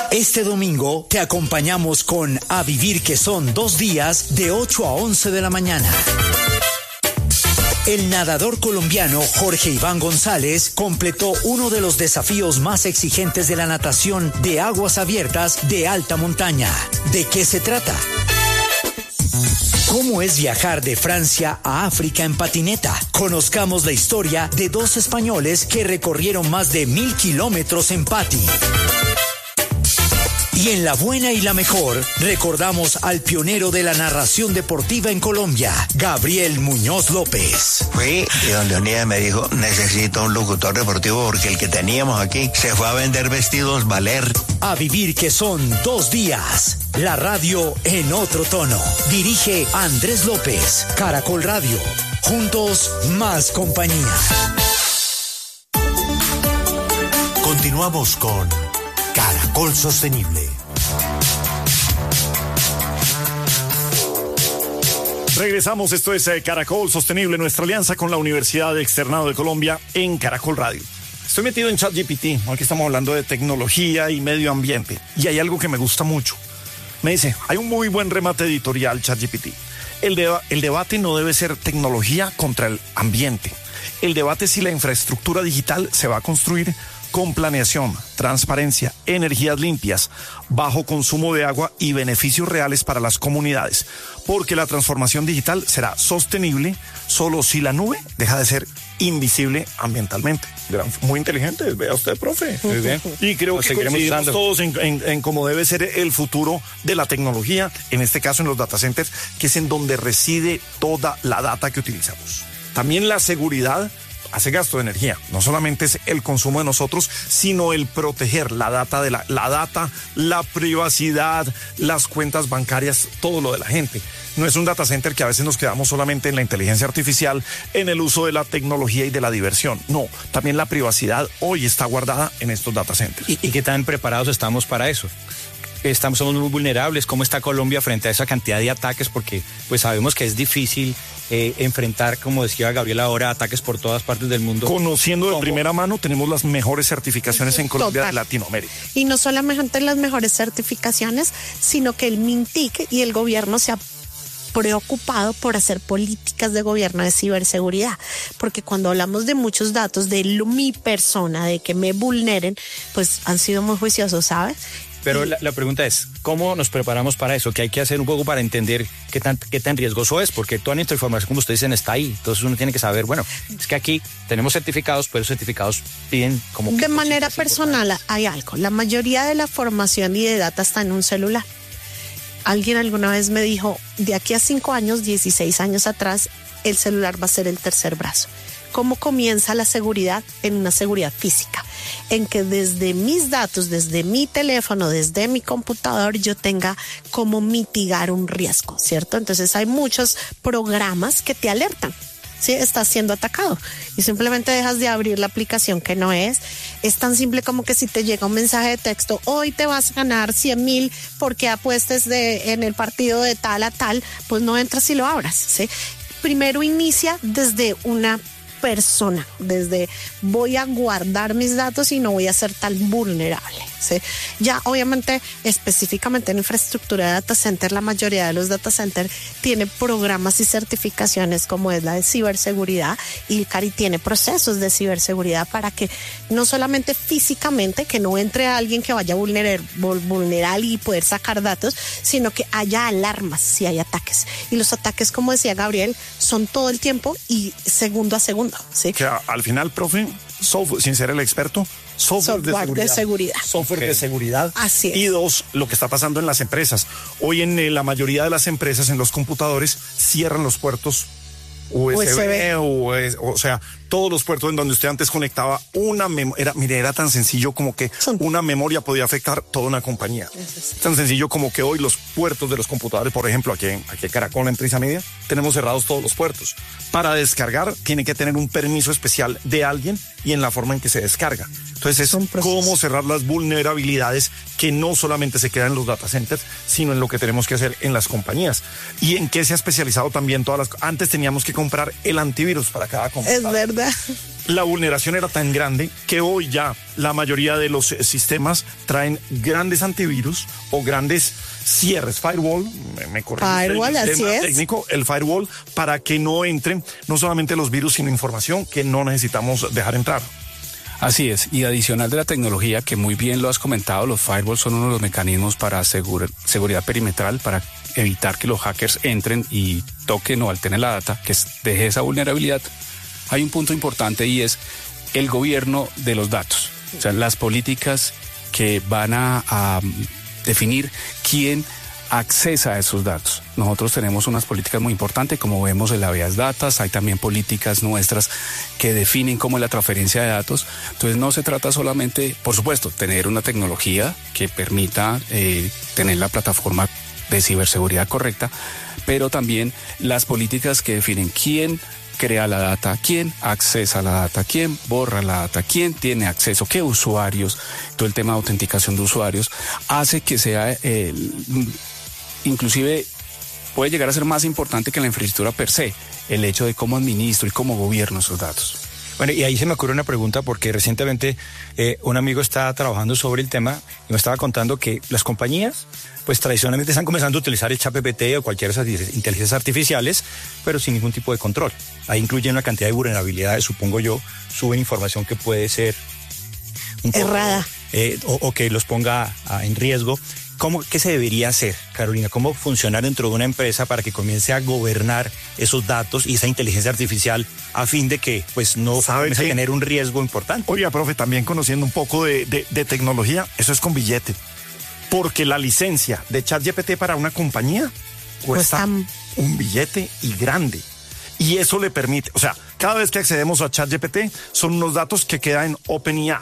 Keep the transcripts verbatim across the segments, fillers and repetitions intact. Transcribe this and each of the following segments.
Este domingo te acompañamos con A Vivir, que son dos días de ocho a once de la mañana. El nadador colombiano Jorge Iván González completó uno de los desafíos más exigentes de la natación de aguas abiertas de alta montaña. ¿De qué se trata? ¿Cómo es viajar de Francia a África en patineta? Conozcamos la historia de dos españoles que recorrieron más de mil kilómetros en pati. Y en La Buena y la Mejor, recordamos al pionero de la narración deportiva en Colombia, Gabriel Muñoz López. Fui y don Leonidas me dijo, necesito un locutor deportivo porque el que teníamos aquí se fue a vender vestidos Valer. A Vivir, que son dos días. La radio en otro tono. Dirige Andrés López, Caracol Radio. Juntos, más compañía. Continuamos con Caracol Sostenible. Regresamos, esto es eh, Caracol Sostenible, nuestra alianza con la Universidad Externado de Colombia en Caracol Radio. Estoy metido en ChatGPT, aquí estamos hablando de tecnología y medio ambiente, y hay algo que me gusta mucho. Me dice, hay un muy buen remate editorial ChatGPT. El, deba- el debate no debe ser tecnología contra el ambiente. El debate es si la infraestructura digital se va a construir con planeación, transparencia, energías limpias, bajo consumo de agua y beneficios reales para las comunidades. Porque la transformación digital será sostenible solo si la nube deja de ser invisible ambientalmente. Muy inteligente, vea usted, profe. Muy bien. Y creo Nos que coincidimos usando. todos en, en, en cómo debe ser el futuro de la tecnología, en este caso en los data centers, que es en donde reside toda la data que utilizamos. También la seguridad hace gasto de energía. No solamente es el consumo de nosotros, sino el proteger la data de la, la data, la privacidad, las cuentas bancarias, todo lo de la gente. No es un data center que a veces nos quedamos solamente en la inteligencia artificial, en el uso de la tecnología y de la diversión. No, también la privacidad hoy está guardada en estos data centers. ¿Y, y qué tan preparados estamos para eso? Estamos, somos muy vulnerables. ¿Cómo está Colombia frente a esa cantidad de ataques? Porque pues sabemos que es difícil eh, enfrentar, como decía Gabriel ahora, ataques por todas partes del mundo. Conociendo de ¿Cómo? primera mano, tenemos las mejores certificaciones en Colombia, Total. de Latinoamérica. Y no solamente las mejores certificaciones, sino que el MINTIC y el gobierno se ha preocupado por hacer políticas de gobierno de ciberseguridad, porque cuando hablamos de muchos datos de lo, mi persona, de que me vulneren, pues han sido muy juiciosos, ¿sabes? Pero la, la pregunta es, ¿cómo nos preparamos para eso? ¿Qué hay que hacer un poco para entender qué tan, qué tan riesgoso es? Porque toda nuestra información, como ustedes dicen, está ahí. Entonces uno tiene que saber, bueno, es que aquí tenemos certificados, pero esos certificados piden como... De manera cositas personal importantes. hay algo. La mayoría de la formación y de data está en un celular. Alguien alguna vez me dijo, de aquí a cinco años, dieciséis años atrás, el celular va a ser el tercer brazo. ¿Cómo comienza la seguridad? En una seguridad física, en que desde mis datos, desde mi teléfono, desde mi computador, yo tenga cómo mitigar un riesgo, ¿cierto? Entonces hay muchos programas que te alertan. Sí, estás siendo atacado y simplemente dejas de abrir la aplicación que no es. Es tan simple como que si te llega un mensaje de texto, hoy te vas a ganar cien mil porque apuestes de, en el partido de tal a tal, pues no entras y lo abras, ¿sí? Primero inicia desde una persona, desde voy a guardar mis datos y no voy a ser tan vulnerable, ¿sí? Ya obviamente específicamente en infraestructura de data center, la mayoría de los data center tiene programas y certificaciones como es la de ciberseguridad, y el CARI tiene procesos de ciberseguridad para que no solamente físicamente que no entre alguien que vaya a vulnerar, vulnerar y poder sacar datos, sino que haya alarmas si hay ataques, y los ataques, como decía Gabriel, son todo el tiempo y segundo a segundo, ¿sí? Que a- al final, profe, software, sin ser el experto, software, Software de de seguridad. seguridad. Software Okay. de seguridad. Así es. Y dos, lo que está pasando en las empresas. Hoy en eh, la mayoría de las empresas, en los computadores, cierran los puertos U S B, U S B. o, es- o sea, todos los puertos en donde usted antes conectaba una memoria, era, mire, era tan sencillo como que Son- una memoria podía afectar toda una compañía. Eso sí. Tan sencillo como que hoy los puertos de los computadores, por ejemplo, aquí en, aquí en Caracol, en Prisa Media, tenemos cerrados todos los puertos. Para descargar, tiene que tener un permiso especial de alguien y en la forma en que se descarga. Entonces es Son procesos. cómo cerrar las vulnerabilidades que no solamente se quedan en los data centers, sino en lo que tenemos que hacer en las compañías. Y en qué se ha especializado también todas las... Antes teníamos que comprar el antivirus para cada Es computador. verdad. verdad. La vulneración era tan grande que hoy ya la mayoría de los sistemas traen grandes antivirus o grandes cierres, firewall, me, me corrige Firewall, el así tema es. técnico, el firewall, para que no entren no solamente los virus, sino información que no necesitamos dejar entrar. Así es, y adicional de la tecnología, que muy bien lo has comentado, los firewalls son uno de los mecanismos para asegurar seguridad perimetral, para evitar que los hackers entren y toquen o alteren la data, que deje esa vulnerabilidad. Hay un punto importante y es el gobierno de los datos, o sea, las políticas que van a, a definir quién accesa a esos datos. Nosotros tenemos unas políticas muy importantes, como vemos en la habeas datas, hay también políticas nuestras que definen cómo es la transferencia de datos. Entonces no se trata solamente, por supuesto, tener una tecnología que permita eh, tener la plataforma de ciberseguridad correcta, pero también las políticas que definen quién crea la data, quién accesa la data, quién borra la data, quién tiene acceso, qué usuarios, todo el tema de autenticación de usuarios, hace que sea, eh, inclusive puede llegar a ser más importante que la infraestructura per se, el hecho de cómo administro y cómo gobierno esos datos. Bueno, y ahí se me ocurre una pregunta porque recientemente eh, un amigo está trabajando sobre el tema y me estaba contando que las compañías pues tradicionalmente están comenzando a utilizar el ChatGPT o cualquier de esas inteligencias artificiales, pero sin ningún tipo de control. Ahí incluyen una cantidad de vulnerabilidades, supongo yo, suben información que puede ser un poco, errada eh, o, o que los ponga ah, en riesgo. ¿Cómo, ¿Qué se debería hacer, Carolina? ¿Cómo funcionar dentro de una empresa para que comience a gobernar esos datos y esa inteligencia artificial a fin de que pues no comience a tener un riesgo importante? Oiga, profe, también conociendo un poco de, de, de tecnología, eso es con billete. Porque la licencia de ChatGPT para una compañía cuesta Cuesta- un billete y grande. Y eso le permite, o sea, cada vez que accedemos a ChatGPT son unos datos que quedan en OpenIA.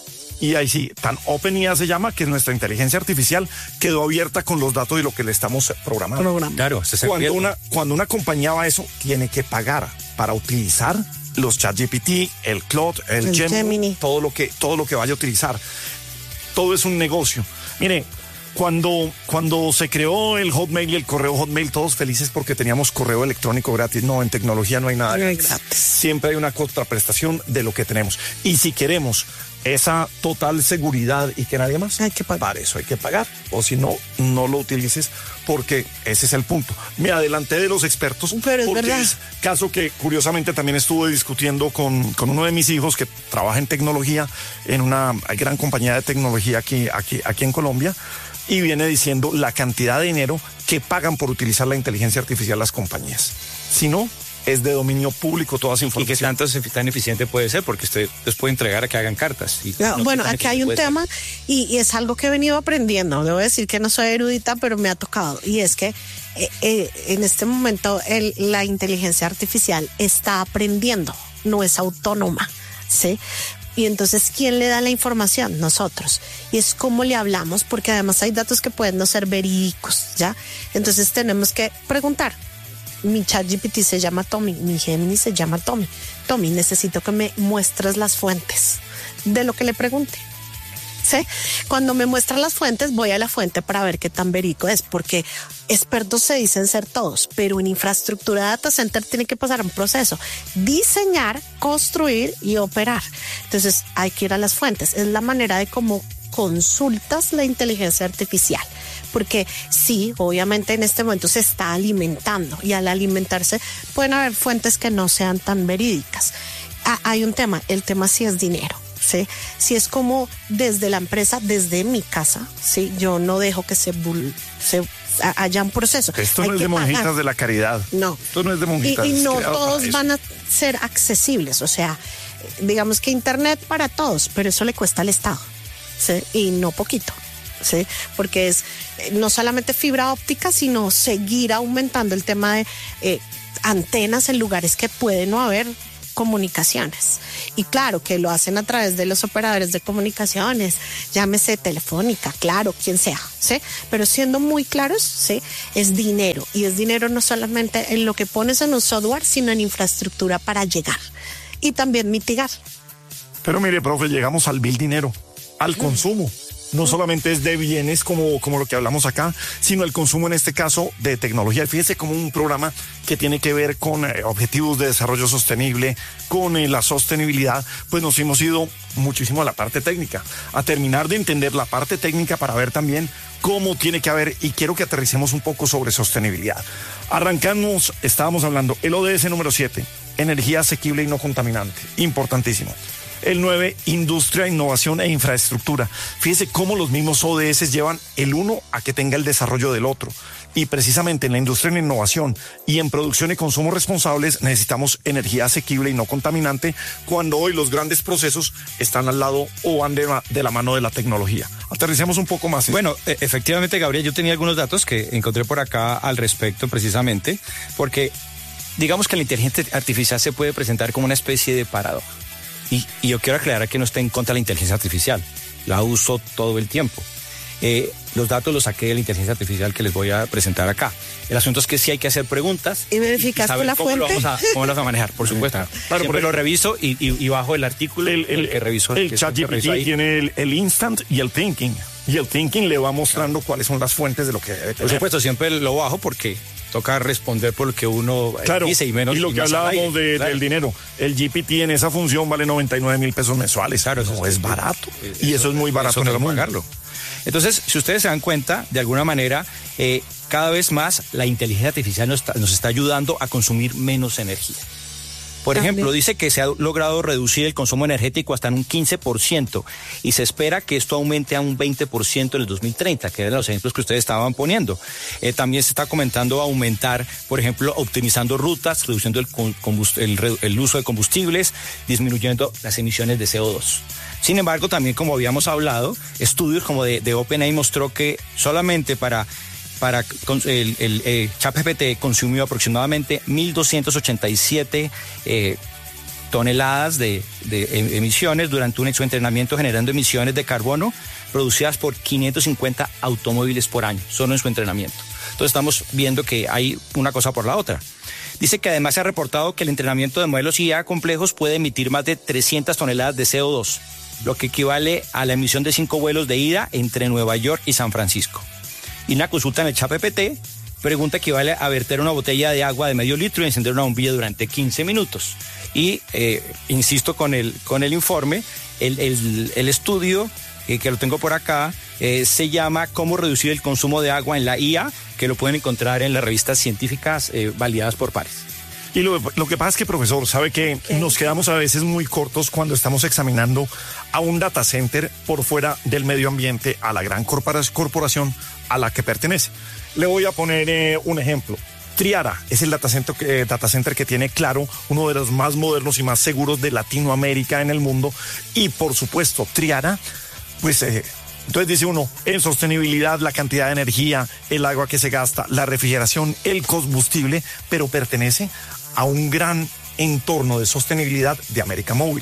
Y ahí sí, tan OpenIA se llama, que nuestra inteligencia artificial quedó abierta con los datos de lo que le estamos programando. programa. Claro, ese es el Cuando riesgo. una, cuando una compañía va a eso, tiene que pagar para utilizar los ChatGPT, el Claude, el, El Gemini, Gemini. todo lo que, todo lo que vaya a utilizar. Todo es un negocio. Mire, cuando, cuando se creó el Hotmail y el correo Hotmail, todos felices porque teníamos correo electrónico gratis. No, en tecnología no hay nada No hay gratis. gratis. Siempre hay una contraprestación de lo que tenemos. Y si queremos esa total seguridad y que nadie más, Hay que pagar. para eso hay que pagar. O si no, no lo utilices, porque ese es el punto. Me adelanté de los expertos, Pero es porque verdad. es caso que curiosamente también estuve discutiendo con, con uno de mis hijos que trabaja en tecnología en una gran compañía de tecnología aquí, aquí, aquí en Colombia, y viene diciendo la cantidad de dinero que pagan por utilizar la inteligencia artificial las compañías. Si no, es de dominio público toda esa ¿Y qué información. tanto tan eficiente puede ser? Porque usted les puede entregar a que hagan cartas. Y No, no bueno, sé tan aquí hay un eficiente tema y, y es algo que he venido aprendiendo. Debo decir que no soy erudita, pero me ha tocado. Y es que eh, eh, en este momento el- la inteligencia artificial está aprendiendo, no es autónoma, ¿sí? Y entonces, ¿quién le da la información? Nosotros. Y es cómo le hablamos, porque además hay datos que pueden no ser verídicos, ¿ya? Entonces tenemos que preguntar. Mi ChatGPT se llama Tommy, mi Gemini se llama Tommy. Tommy, necesito que me muestres las fuentes de lo que le pregunte. ¿Sí? Cuando me muestra las fuentes, voy a la fuente para ver qué tan verídico es, porque expertos se dicen ser todos, pero en infraestructura de data center tiene que pasar un proceso: diseñar, construir y operar. Entonces hay que ir a las fuentes. Es la manera de cómo consultas la inteligencia artificial, porque sí, obviamente en este momento se está alimentando, y al alimentarse pueden haber fuentes que no sean tan verídicas. Ah, hay un tema, el tema sí es dinero. ¿Sí? Si es como desde la empresa, desde mi casa, ¿sí? Yo no dejo que se, bul- se a- haya un proceso. Esto Hay no es que de monjitas pagar. de la caridad. No. Esto no es de Y, monjitas. y no creado para todos eso. van a ser accesibles, o sea, digamos que internet para todos, pero eso le cuesta al Estado, ¿sí? Y no poquito, ¿sí? Porque es eh, no solamente fibra óptica, sino seguir aumentando el tema de eh, antenas en lugares que puede no haber comunicaciones. Y claro, que lo hacen a través de los operadores de comunicaciones, llámese Telefónica, claro, quien sea, ¿sí? Pero siendo muy claros, ¿sí? Es dinero. Y es dinero no solamente en lo que pones en un software, sino en infraestructura para llegar. Y también mitigar. Pero mire, profe, llegamos al bill dinero, al consumo. no solamente es de bienes como, como lo que hablamos acá, sino el consumo en este caso de tecnología. Fíjense como un programa que tiene que ver con eh, objetivos de desarrollo sostenible, con eh, la sostenibilidad, pues nos hemos ido muchísimo a la parte técnica, a terminar de entender la parte técnica para ver también cómo tiene que haber, y quiero que aterricemos un poco sobre sostenibilidad. Arrancamos, estábamos hablando, el O D S número siete, energía asequible y no contaminante, importantísimo. El nueve, industria, innovación e infraestructura. Fíjese cómo los mismos O D S llevan el uno a que tenga el desarrollo del otro. Y precisamente en la industria, en la innovación y en producción y consumo responsables necesitamos energía asequible y no contaminante, cuando hoy los grandes procesos están al lado o van de, de la mano de la tecnología. Aterricemos un poco más. Bueno, efectivamente, Gabriel, yo tenía algunos datos que encontré por acá al respecto precisamente, porque digamos que la inteligencia artificial se puede presentar como una especie de paradoja. Y, y yo quiero aclarar que no estoy en contra de la inteligencia artificial, la uso todo el tiempo. Eh, los datos los saqué de la inteligencia artificial que les voy a presentar acá. El asunto es que sí hay que hacer preguntas. ¿Y verificaste la cómo fuente? Lo vamos a, ¿Cómo lo vamos a manejar? Por supuesto. Claro, Siempre lo reviso y, y, y bajo el artículo. El, el, el que reviso. El, el ChatGPT tiene el, el instant y el thinking. Y el thinking le va mostrando cuáles son las fuentes de lo que debe tener. Por supuesto, siempre lo bajo porque toca responder por lo que uno claro, dice y menos. Y lo que hablábamos de, claro. del dinero, el G P T en esa función vale noventa y nueve mil pesos mensuales. Claro, eso no es, es barato. Eso, y eso es muy barato en el mundo. Pagarlo. Entonces, si ustedes se dan cuenta, de alguna manera, eh, cada vez más la inteligencia artificial nos está, nos está ayudando a consumir menos energía. Por También. ejemplo, dice que se ha logrado reducir el consumo energético hasta en un quince por ciento y se espera que esto aumente a un veinte por ciento en el dos mil treinta, que eran los ejemplos que ustedes estaban poniendo. Eh, también se está comentando aumentar, por ejemplo, optimizando rutas, reduciendo el, el, el uso de combustibles, disminuyendo las emisiones de C O dos. Sin embargo, también como habíamos hablado, estudios como de, de OpenAI mostró que solamente para... Para el, el, el ChatGPT consumió aproximadamente mil doscientas ochenta y siete eh, toneladas de, de emisiones durante un, su entrenamiento, generando emisiones de carbono producidas por quinientos cincuenta automóviles por año, solo en su entrenamiento. Entonces estamos viendo que hay una cosa por la otra. Dice que además se ha reportado que el entrenamiento de modelos I A complejos puede emitir más de trescientas toneladas de C O dos, lo que equivale a la emisión de cinco vuelos de ida entre Nueva York y San Francisco. Y una consulta en el ChatGPT pregunta equivale a verter una botella de agua de medio litro y encender una bombilla durante quince minutos. Y eh, insisto con el, con el informe, el, el, el estudio eh, que lo tengo por acá eh, se llama Cómo reducir el consumo de agua en la I A, que lo pueden encontrar en las revistas científicas eh, validadas por pares. Y lo, lo que pasa es que, profesor, sabe que ¿Qué? nos quedamos a veces muy cortos cuando estamos examinando a un data center por fuera del medio ambiente, a la gran corporación a la que pertenece. Le voy a poner eh, un ejemplo. Triara es el data center, eh, data center que tiene, claro, uno de los más modernos y más seguros de Latinoamérica en el mundo. Y, por supuesto, Triara, pues... Eh, Entonces dice uno, en sostenibilidad, la cantidad de energía, el agua que se gasta, la refrigeración, el combustible, pero pertenece a un gran entorno de sostenibilidad de América Móvil.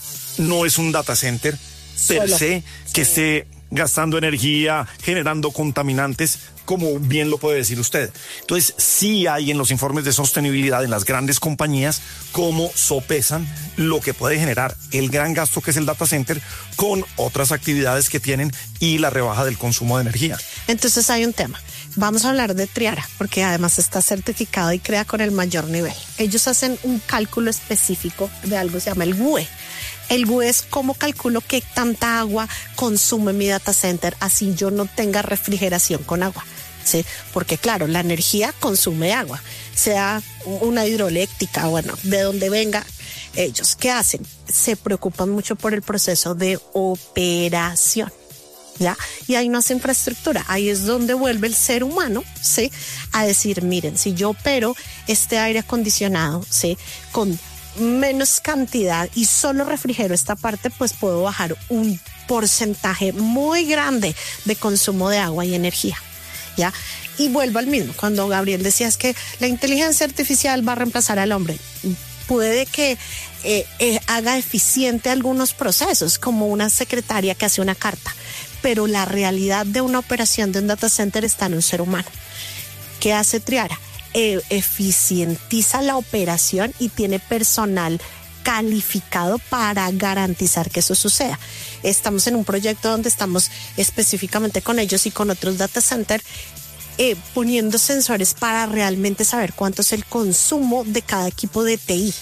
No es un data center per Solo. se que sí. esté gastando energía, generando contaminantes, como bien lo puede decir usted. Entonces, sí hay en los informes de sostenibilidad en las grandes compañías cómo sopesan lo que puede generar el gran gasto que es el data center con otras actividades que tienen y la rebaja del consumo de energía. Entonces hay un tema. Vamos a hablar de Triara, porque además está certificado y crea con el mayor nivel. Ellos hacen un cálculo específico de algo que se llama el W U E. El W U E es cómo calculo qué tanta agua consume mi data center, así yo no tenga refrigeración con agua. ¿Sí? Porque claro, la energía consume agua, sea una hidroeléctrica, bueno, de donde venga. Ellos, ¿qué hacen? Se preocupan mucho por el proceso de operación, ¿ya? Y ahí no hace infraestructura, ahí es donde vuelve el ser humano, ¿sí? A decir, miren, si yo opero este aire acondicionado, ¿sí? Con menos cantidad y solo refrigero esta parte, pues puedo bajar un porcentaje muy grande de consumo de agua y energía. ¿Ya? Y vuelvo al mismo, cuando Gabriel decía es que la inteligencia artificial va a reemplazar al hombre. Puede que eh, eh, haga eficiente algunos procesos, como una secretaria que hace una carta, pero la realidad de una operación de un data center está en un ser humano. ¿Qué hace Triara? Eh, eficientiza la operación y tiene personal calificado para garantizar que eso suceda. Estamos en un proyecto donde estamos específicamente con ellos y con otros data centers eh, poniendo sensores para realmente saber cuánto es el consumo de cada equipo de T I.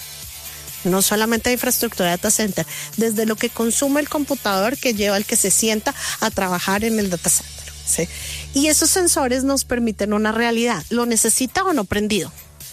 No solamente de infraestructura de data center, desde lo que consume el computador que lleva el que se sienta a trabajar en el data center, ¿sí? Y esos sensores nos permiten una realidad, ¿lo necesita o no prendido?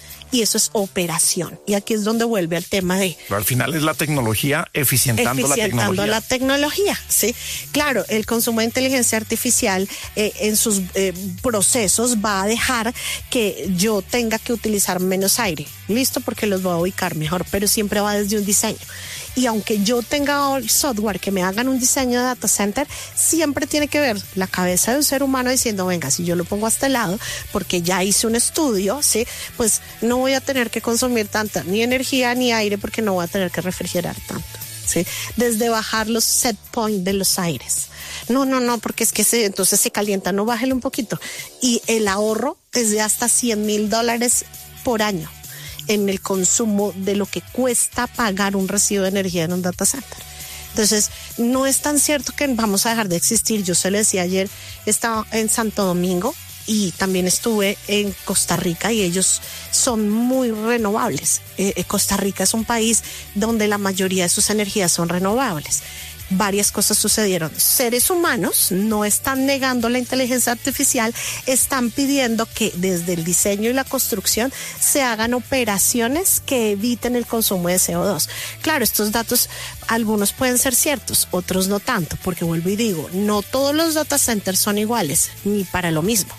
Y eso es operación. Y aquí es donde vuelve al tema de... Pero al final es la tecnología eficientando, eficientando la tecnología. la tecnología, ¿sí? Claro, el consumo de inteligencia artificial eh, en sus eh, procesos va a dejar que yo tenga que utilizar menos aire. Listo, porque los voy a ubicar mejor, pero siempre va desde un diseño. Y aunque yo tenga el software que me hagan un diseño de data center, siempre tiene que ver la cabeza de un ser humano diciendo, venga, si yo lo pongo a este lado, porque ya hice un estudio, ¿sí? Pues no voy a tener que consumir tanta ni energía ni aire porque no voy a tener que refrigerar tanto, ¿sí? Desde bajar los set point de los aires. No, no, no, porque es que se, entonces se calienta, no, bájale un poquito. Y el ahorro es de hasta cien mil dólares por año en el consumo de lo que cuesta pagar un recibo de energía en un data center. Entonces, no es tan cierto que vamos a dejar de existir. Yo se lo decía ayer, estaba en Santo Domingo y también estuve en Costa Rica y ellos son muy renovables. Eh, Costa Rica es un país donde la mayoría de sus energías son renovables. Varias cosas sucedieron. Seres humanos no están negando la inteligencia artificial, están pidiendo que desde el diseño y la construcción se hagan operaciones que eviten el consumo de C O dos. Claro, estos datos, algunos pueden ser ciertos, otros no tanto, porque vuelvo y digo, no todos los data centers son iguales, ni para lo mismo.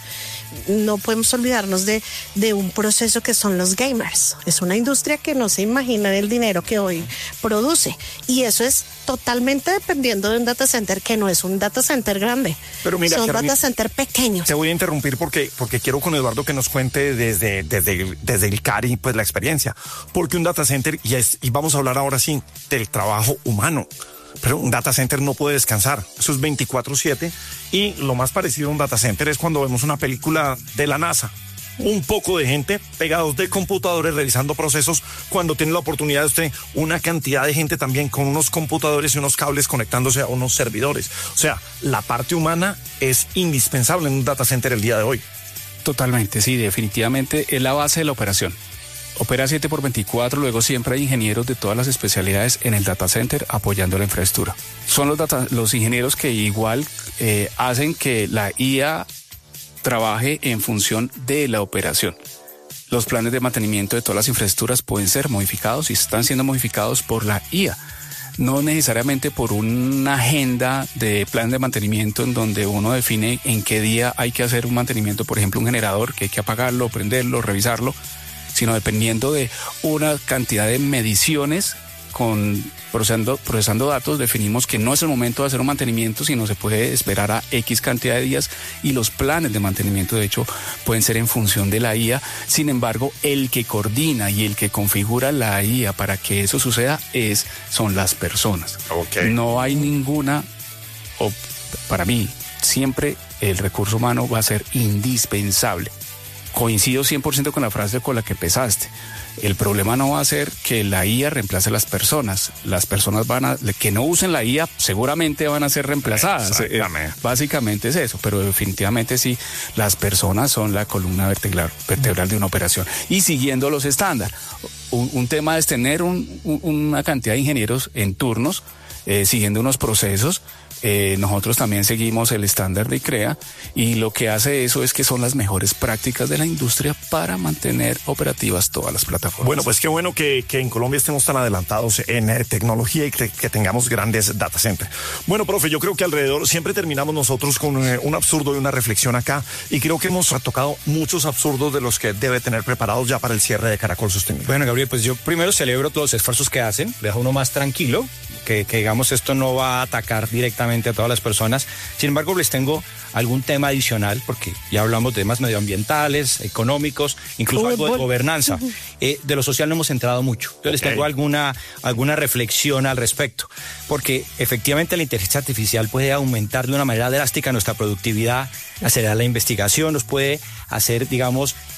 No podemos olvidarnos de, de un proceso que son los gamers. Es una industria que no se imagina el dinero que hoy produce. Y eso es totalmente dependiendo de un data center que no es un data center grande. Pero mira, son Carolina, data center pequeños. Te voy a interrumpir porque, porque quiero con Eduardo que nos cuente desde, desde, desde el CARI pues la experiencia. Porque un data center, y, es, y vamos a hablar ahora sí del trabajo humano. Pero un data center no puede descansar, eso es veinticuatro siete y lo más parecido a un data center es cuando vemos una película de la NASA. Un poco de gente pegados de computadores realizando procesos cuando tiene la oportunidad de usted una cantidad de gente también con unos computadores y unos cables conectándose a unos servidores. O sea, la parte humana es indispensable en un data center el día de hoy. Totalmente, sí, definitivamente es la base de la operación. Opera siete por veinticuatro, luego siempre hay ingenieros de todas las especialidades en el data center apoyando la infraestructura. Son los, data, los ingenieros que igual eh, hacen que la I A trabaje en función de la operación. Los planes de mantenimiento de todas las infraestructuras pueden ser modificados y están siendo modificados por la I A. No necesariamente por una agenda de plan de mantenimiento en donde uno define en qué día hay que hacer un mantenimiento, por ejemplo, un generador que hay que apagarlo, prenderlo, revisarlo, sino dependiendo de una cantidad de mediciones con procesando, procesando datos, definimos que no es el momento de hacer un mantenimiento, sino se puede esperar a X cantidad de días y los planes de mantenimiento, de hecho, pueden ser en función de la I A. Sin embargo, el que coordina y el que configura la I A para que eso suceda es, son las personas. Okay. No hay ninguna, o para mí, siempre el recurso humano va a ser indispensable. Coincido cien por ciento con la frase con la que empezaste. El problema no va a ser que la I A reemplace a las personas. Las personas van a, que no usen la I A seguramente van a ser reemplazadas. Exactamente. Básicamente es eso, pero definitivamente sí, las personas son la columna vertebral, vertebral de una operación. Y siguiendo los estándares. Un, un tema es tener un, un, una cantidad de ingenieros en turnos, eh, siguiendo unos procesos. Eh, nosotros también seguimos el estándar de ICREA y lo que hace eso es que son las mejores prácticas de la industria para mantener operativas todas las plataformas. Bueno, pues qué bueno que, que en Colombia estemos tan adelantados en eh, tecnología y que, que tengamos grandes data centers. Bueno, profe, yo creo que alrededor siempre terminamos nosotros con eh, un absurdo y una reflexión acá y creo que hemos tocado muchos absurdos de los que debe tener preparados ya para el cierre de Caracol Sostenible. Bueno, Gabriel, pues yo primero celebro todos los esfuerzos que hacen, deja uno más tranquilo, que, que digamos esto no va a atacar directamente a todas las personas. Sin embargo, les tengo algún tema adicional, porque ya hablamos de temas medioambientales, económicos, incluso algo de gobernanza. Eh, de lo social no hemos entrado mucho. Entonces okay. les tengo alguna, alguna reflexión al respecto, porque efectivamente la inteligencia artificial puede aumentar de una manera drástica nuestra productividad, acelerar la investigación, nos puede hacer, digamos,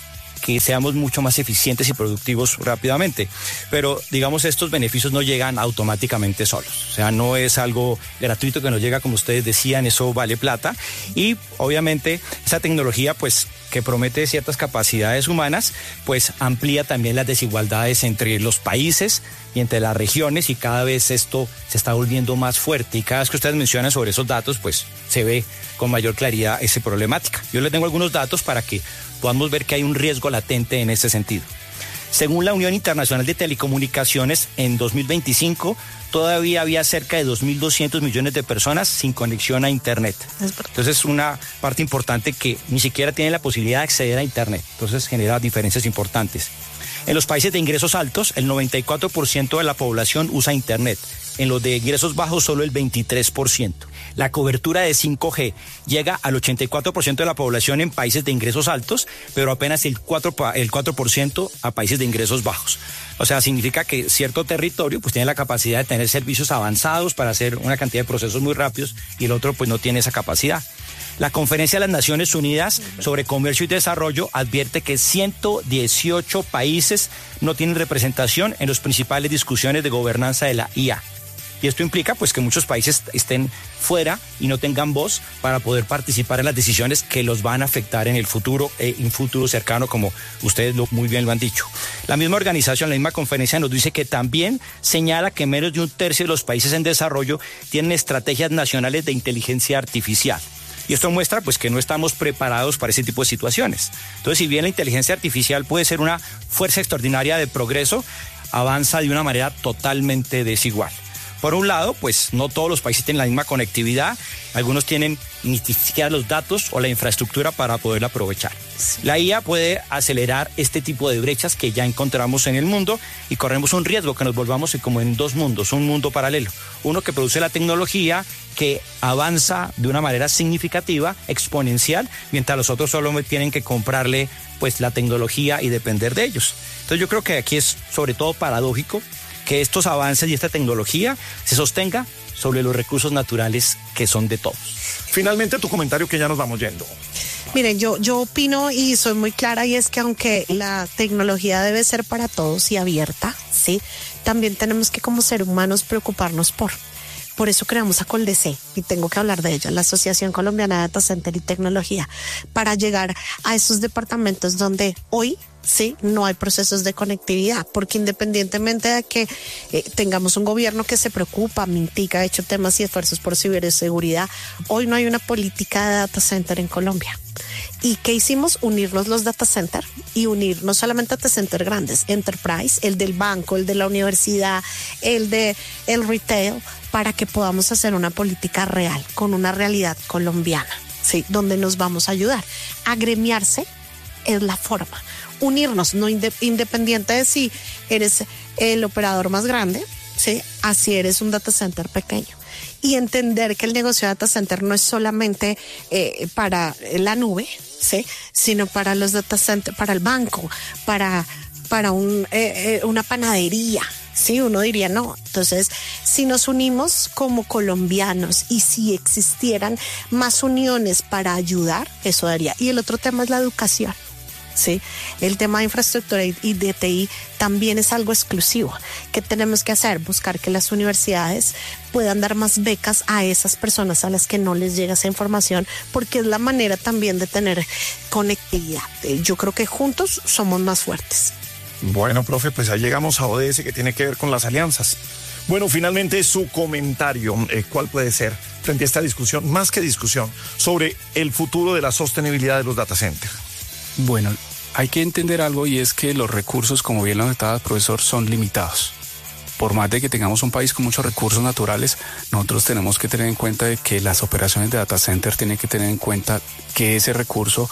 que seamos mucho más eficientes y productivos rápidamente. Pero, digamos, estos beneficios no llegan automáticamente solos. O sea, no es algo gratuito que nos llega, como ustedes decían, eso vale plata. Y, obviamente, esa tecnología, pues, que promete ciertas capacidades humanas, pues amplía también las desigualdades entre los países y entre las regiones, y cada vez esto se está volviendo más fuerte, y cada vez que ustedes mencionan sobre esos datos, pues se ve con mayor claridad esa problemática. Yo les tengo algunos datos para que podamos ver que hay un riesgo latente en ese sentido. Según la Unión Internacional de Telecomunicaciones, en dos mil veinticinco todavía había cerca de dos mil doscientos millones de personas sin conexión a Internet. Entonces es una parte importante que ni siquiera tiene la posibilidad de acceder a Internet. Entonces genera diferencias importantes. En los países de ingresos altos, el noventa y cuatro por ciento de la población usa Internet. En los de ingresos bajos, solo el veintitrés por ciento. La cobertura de cinco G llega al ochenta y cuatro por ciento de la población en países de ingresos altos, pero apenas el cuatro por ciento a países de ingresos bajos. O sea, significa que cierto territorio pues tiene la capacidad de tener servicios avanzados para hacer una cantidad de procesos muy rápidos, y el otro pues no tiene esa capacidad. La Conferencia de las Naciones Unidas sobre Comercio y Desarrollo advierte que ciento dieciocho países no tienen representación en las principales discusiones de gobernanza de la I A. Y esto implica pues que muchos países estén fuera y no tengan voz para poder participar en las decisiones que los van a afectar en el futuro, eh, en un futuro cercano, como ustedes lo, muy bien lo han dicho. La misma organización, la misma conferencia nos dice que también señala que menos de un tercio de los países en desarrollo tienen estrategias nacionales de inteligencia artificial. Y esto muestra pues que no estamos preparados para ese tipo de situaciones. Entonces, si bien la inteligencia artificial puede ser una fuerza extraordinaria de progreso, avanza de una manera totalmente desigual. Por un lado, pues no todos los países tienen la misma conectividad, algunos tienen ni siquiera los datos o la infraestructura para poderla aprovechar. Sí. La I A puede acelerar este tipo de brechas que ya encontramos en el mundo, y corremos un riesgo que nos volvamos como en dos mundos, un mundo paralelo. Uno que produce la tecnología, que avanza de una manera significativa, exponencial, mientras los otros solo tienen que comprarle pues la tecnología y depender de ellos. Entonces yo creo que aquí es sobre todo paradójico que estos avances y esta tecnología se sostenga sobre los recursos naturales que son de todos. Finalmente, tu comentario, que ya nos vamos yendo. Miren, yo, yo opino y soy muy clara, y es que aunque la tecnología debe ser para todos y abierta, ¿sí? También tenemos que, como seres humanos, preocuparnos por... Por eso creamos a Coldec, y tengo que hablar de ella, la Asociación Colombiana de Data Center y Tecnología, para llegar a esos departamentos donde hoy sí no hay procesos de conectividad, porque independientemente de que eh, tengamos un gobierno que se preocupa, mitiga, ha hecho temas y esfuerzos por ciberseguridad, hoy no hay una política de data center en Colombia. ¿Y qué hicimos? Unirnos los data center, y unir no solamente data center grandes, enterprise, el del banco, el de la universidad, el de el retail, para que podamos hacer una política real, con una realidad colombiana, ¿sí? Donde nos vamos a ayudar. Agremiarse es la forma. Unirnos, no inde- independiente de si eres el operador más grande, ¿sí? Así eres un data center pequeño. Y entender que el negocio de data center no es solamente eh, para la nube, ¿sí? Sino para los data centers, para el banco, para, para un, eh, eh, una panadería. Sí, uno diría no. Entonces, si nos unimos como colombianos y si existieran más uniones para ayudar, eso daría. Y el otro tema es la educación. Sí, el tema de infraestructura y de T I también es algo exclusivo. ¿Qué tenemos que hacer? Buscar que las universidades puedan dar más becas a esas personas a las que no les llega esa información, porque es la manera también de tener conectividad. Yo creo que juntos somos más fuertes. Bueno, profe, pues ahí llegamos a O D S, que tiene que ver con las alianzas. Bueno, finalmente su comentario, eh, ¿cuál puede ser frente a esta discusión, más que discusión, sobre el futuro de la sostenibilidad de los data centers? Bueno, hay que entender algo, y es que los recursos, como bien lo notaba el profesor, son limitados. Por más de que tengamos un país con muchos recursos naturales, nosotros tenemos que tener en cuenta de que las operaciones de data center tienen que tener en cuenta que ese recurso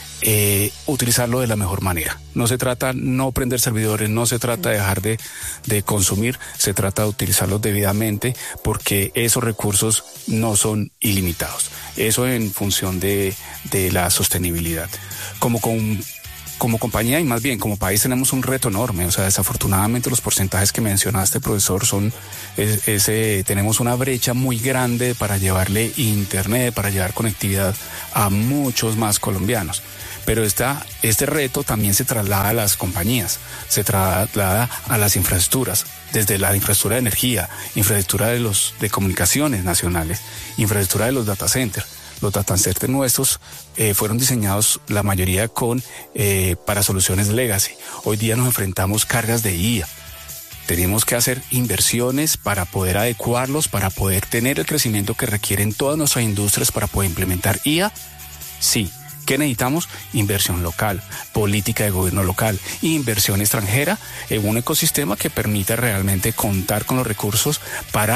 eh, utilizarlo de la mejor manera. No se trata no prender servidores, no se trata de dejar de, de consumir, se trata de utilizarlos debidamente, porque esos recursos no son ilimitados. Eso en función de, de la sostenibilidad. Como con Como compañía y más bien como país tenemos un reto enorme. O sea, desafortunadamente los porcentajes que mencionaste, profesor, son es, es, eh, tenemos una brecha muy grande para llevarle internet, para llevar conectividad a muchos más colombianos. Pero esta, este reto también se traslada a las compañías, se traslada a las infraestructuras, desde la infraestructura de energía, infraestructura de los de comunicaciones nacionales, infraestructura de los data centers. Los data centers nuestros eh, fueron diseñados la mayoría con eh, para soluciones legacy. Hoy día nos enfrentamos cargas de I A. Tenemos que hacer inversiones para poder adecuarlos, para poder tener el crecimiento que requieren todas nuestras industrias para poder implementar I A. Sí. ¿Qué necesitamos? Inversión local, política de gobierno local, inversión extranjera en un ecosistema que permita realmente contar con los recursos para